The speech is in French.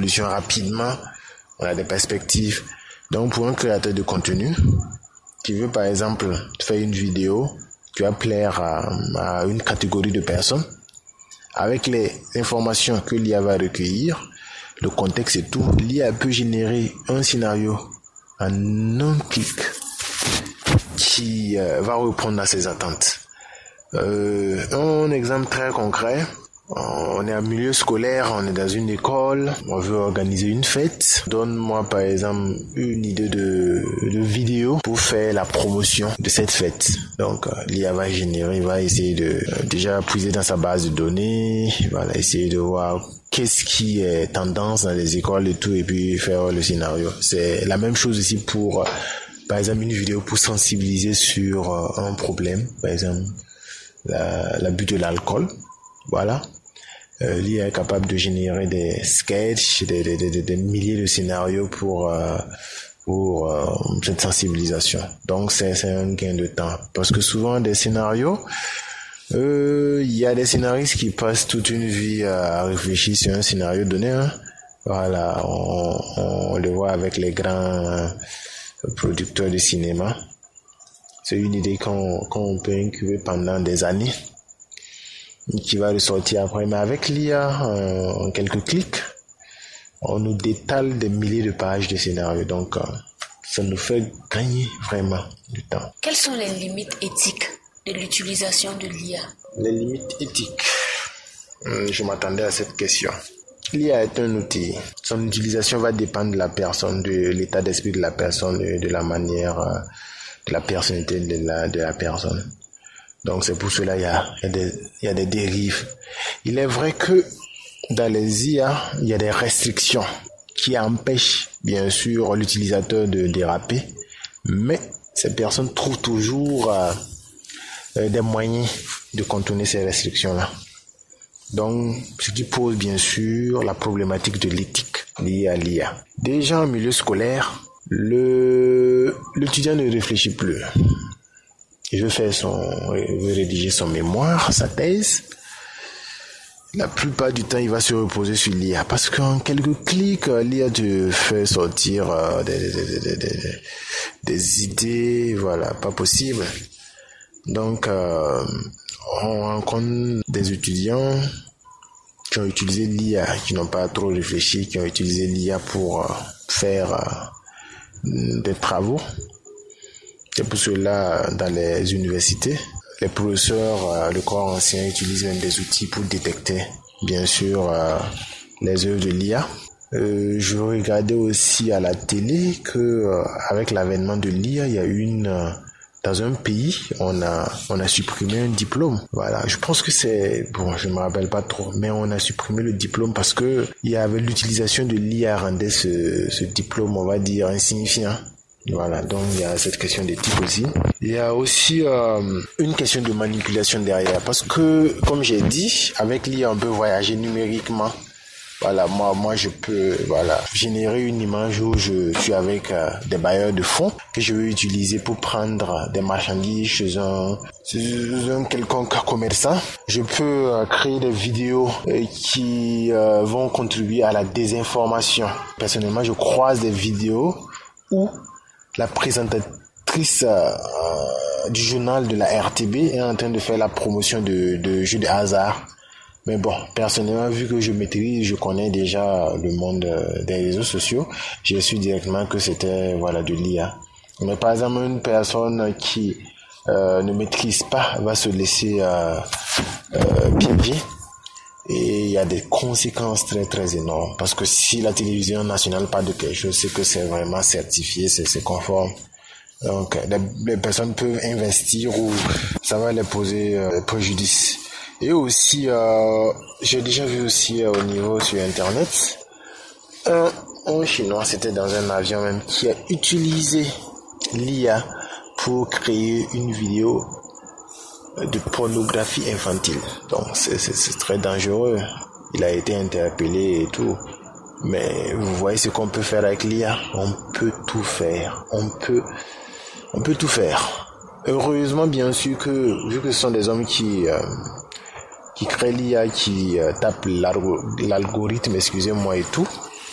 solution rapidement. On a des perspectives. Donc, pour un créateur de contenu qui veut, par exemple, faire une vidéo qui va plaire à une catégorie de personnes, avec les informations que l'IA va recueillir, le contexte et tout, l'IA peut générer un scénario en un clic qui va répondre à ses attentes. Un exemple très concret, on est en milieu scolaire, on est dans une école, on veut organiser une fête. Donne-moi par exemple une idée de vidéo pour faire la promotion de cette fête. Donc l'IA va générer, va essayer de déjà puiser dans sa base de données, voilà, essayer de voir qu'est-ce qui est tendance dans les écoles et tout, et puis faire le scénario. C'est la même chose aussi pour par exemple une vidéo pour sensibiliser sur un problème, par exemple l'abus de l'alcool. Voilà. L'IA est capable de générer des sketchs, des milliers de scénarios pour cette sensibilisation. Donc c'est un gain de temps. Parce que souvent des scénarios, il y a des scénaristes qui passent toute une vie à réfléchir sur un scénario donné. Hein. Voilà, on le voit avec les grands producteurs de cinéma. C'est une idée qu'on peut incuber pendant des années, qui va ressortir après. Mais avec l'IA, en quelques clics, on nous détale des milliers de pages de scénarios. Donc, ça nous fait gagner vraiment du temps. Quelles sont les limites éthiques de l'utilisation de l'IA? Les limites éthiques. Je m'attendais à cette question. L'IA est un outil. Son utilisation va dépendre de la personne, de l'état d'esprit de la personne, de la manière, de la personnalité de la personne. Donc c'est pour cela il y a des dérives. Il est vrai que dans les IA, il y a des restrictions qui empêchent bien sûr l'utilisateur de déraper, mais ces personnes trouvent toujours des moyens de contourner ces restrictions-là. Donc, ce qui pose bien sûr la problématique de l'éthique liée à l'IA. Déjà en milieu scolaire, l'étudiant ne réfléchit plus. Il veut rédiger son mémoire, sa thèse. La plupart du temps, il va se reposer sur l'IA parce qu'en quelques clics, l'IA te fait sortir des idées, voilà, pas possible. Donc, on rencontre des étudiants qui ont utilisé l'IA, qui n'ont pas trop réfléchi, qui ont utilisé l'IA pour faire des travaux. C'est pour cela, dans les universités, les professeurs, le corps ancien utilisent même des outils pour détecter, bien sûr, les œuvres de l'IA. Je regardais aussi à la télé que avec l'avènement de l'IA, il y a dans un pays, on a supprimé un diplôme. Voilà, je pense que je me rappelle pas trop, mais on a supprimé le diplôme parce que il y avait l'utilisation de l'IA rendait ce diplôme, on va dire, insignifiant. Voilà, donc il y a cette question d'éthique aussi. Il y a aussi une question de manipulation derrière, parce que, comme j'ai dit, avec l'IA, on peut voyager numériquement. Voilà, moi je peux générer une image où je suis avec des bailleurs de fonds que je veux utiliser pour prendre des marchandises chez un quelconque commerçant. Je peux créer des vidéos qui vont contribuer à la désinformation. Personnellement, je croise des vidéos où la présentatrice du journal de la RTB est en train de faire la promotion de jeux de hasard. Mais bon, personnellement, vu que je connais déjà le monde des réseaux sociaux, j'ai su directement que c'était de l'IA. Mais par exemple, une personne qui ne maîtrise pas va se laisser piéger. Et il y a des conséquences très très énormes. Parce que si la télévision nationale parle de quelque chose, c'est que c'est vraiment certifié, c'est conforme. Donc les personnes peuvent investir ou ça va les poser préjudice. Et aussi, j'ai déjà vu aussi au niveau sur Internet, un Chinois, c'était dans un avion même, qui a utilisé l'IA pour créer une vidéo de pornographie infantile. Donc c'est très dangereux. Il a été interpellé et tout. Mais vous voyez ce qu'on peut faire avec l'IA. On peut tout faire. On peut tout faire. Heureusement, bien sûr, que vu que ce sont des hommes qui créent l'IA, qui tapent l'algorithme, excusez-moi et tout,